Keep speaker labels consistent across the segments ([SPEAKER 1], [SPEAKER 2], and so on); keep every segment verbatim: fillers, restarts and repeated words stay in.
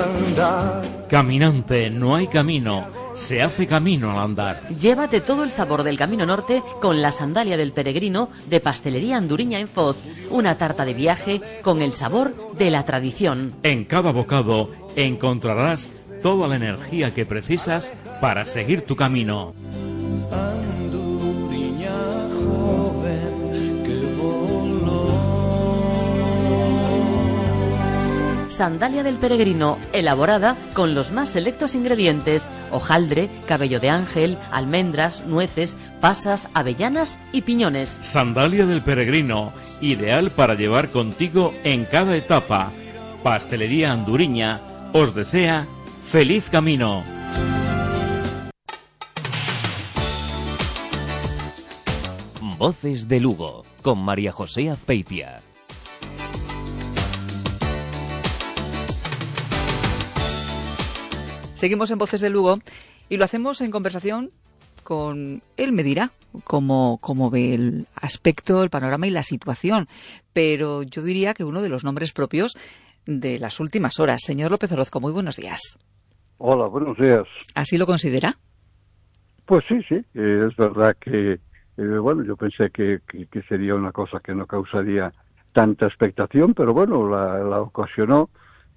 [SPEAKER 1] andar.
[SPEAKER 2] Caminante, no hay camino, se hace camino al andar.
[SPEAKER 3] Llévate todo el sabor del Camino Norte con la sandalia del peregrino de Pastelería Anduriña en Foz. Una tarta de viaje con el sabor de la tradición.
[SPEAKER 2] En cada bocado encontrarás toda la energía que precisas para seguir tu camino.
[SPEAKER 1] Anduriña joven que voló.
[SPEAKER 3] Sandalia del peregrino, elaborada con los más selectos ingredientes: hojaldre, cabello de ángel, almendras, nueces, pasas, avellanas y piñones.
[SPEAKER 2] Sandalia del peregrino, ideal para llevar contigo en cada etapa. Pastelería Anduriña os desea feliz camino.
[SPEAKER 4] Voces de Lugo, con María José Azpeitia.
[SPEAKER 5] Seguimos en Voces de Lugo y lo hacemos en conversación con... Él me dirá cómo, cómo ve el aspecto, el panorama y la situación. Pero yo diría que uno de los nombres propios de las últimas horas. Señor López Orozco, muy buenos días.
[SPEAKER 6] Hola, buenos días.
[SPEAKER 5] ¿Así lo considera?
[SPEAKER 6] Pues sí, sí. Eh, es verdad que, eh, bueno, yo pensé que, que, que sería una cosa que no causaría tanta expectación, pero bueno, la, la ocasionó.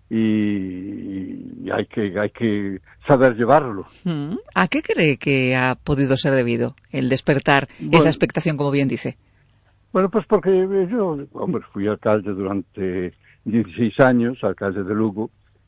[SPEAKER 6] Y hay que hay que saber llevarlo.
[SPEAKER 5] ¿A qué cree que ha podido ser debido el despertar
[SPEAKER 6] bueno,
[SPEAKER 5] esa expectación, como bien dice?
[SPEAKER 6] Bueno, pues porque yo, hombre, fui alcalde durante dieciséis años, alcalde de Lugo,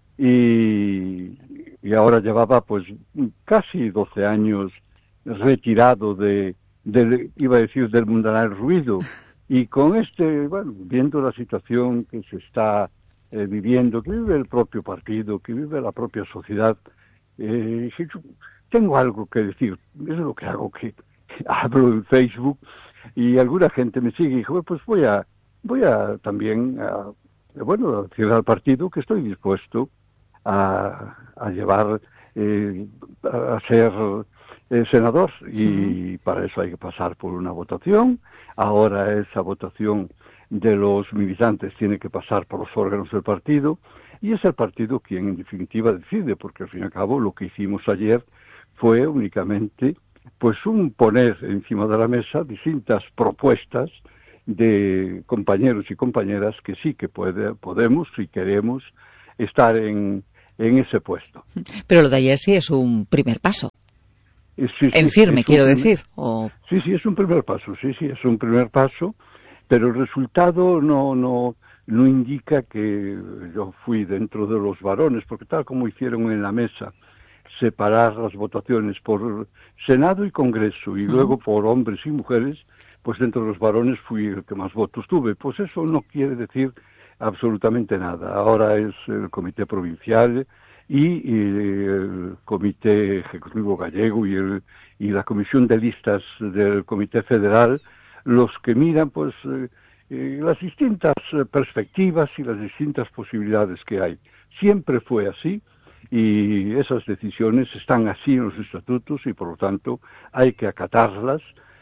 [SPEAKER 6] y, y ahora llevaba pues casi doce años retirado de, de, iba a decir, del mundanal ruido. Y con este, bueno, viendo la situación que se está Eh, viviendo, que vive el propio partido, que vive la propia sociedad, eh, yo tengo algo que decir. Es lo que hago, que hablo en Facebook y alguna gente me sigue y dijo, pues voy a voy a también a, bueno, a decir al partido que estoy dispuesto a, a llevar eh, a ser eh, senador, y sí. Para eso hay que pasar por una votación. Ahora esa votación de los militantes tiene que pasar por los órganos del partido, y es el partido quien en definitiva decide, porque al fin y al cabo lo que hicimos ayer fue únicamente pues un poner encima de la mesa distintas propuestas de compañeros y compañeras que sí que puede, podemos y queremos estar en, en ese puesto.
[SPEAKER 5] Pero lo de ayer sí es un primer paso.
[SPEAKER 6] Sí, sí,
[SPEAKER 5] en firme, quiero
[SPEAKER 6] primer,
[SPEAKER 5] decir. O...
[SPEAKER 6] Sí, sí, es un primer paso, sí, sí, es un primer paso. Pero el resultado no no no indica que yo fui dentro de los varones, porque tal como hicieron en la mesa, separar las votaciones por Senado y Congreso, y uh-huh. luego por hombres y mujeres, pues dentro de los varones fui el que más votos tuve. Pues eso no quiere decir absolutamente nada. Ahora es el Comité Provincial y, y el Comité Ejecutivo Gallego y, el, y la Comisión de Listas del Comité Federal los que miran pues eh, eh, las distintas eh, perspectivas y las distintas posibilidades que hay. Siempre fue así, y esas decisiones están así en los estatutos, y por lo tanto hay que acatarlas,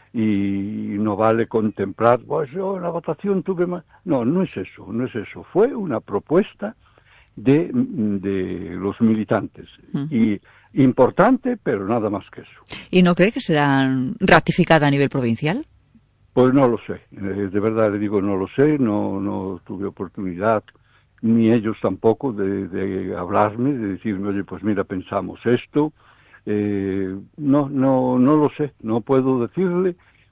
[SPEAKER 6] y no vale contemplar, pues yo en la votación tuve más. No, no es eso, no es eso. Fue una propuesta de, de los militantes, uh-huh. y importante, pero nada más que eso.
[SPEAKER 5] ¿Y no cree que será ratificada a nivel provincial?
[SPEAKER 6] Pues no lo sé, eh, de verdad le digo, no lo sé, no no tuve oportunidad, ni ellos tampoco, de, de hablarme, de decirme, oye, pues mira, pensamos esto, eh, no no no lo sé, no puedo decirle